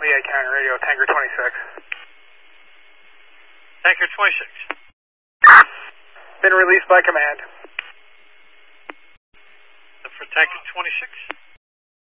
Lehigh County Radio, Tanker 26. Tanker 26. Been released by command. For Tanker 26.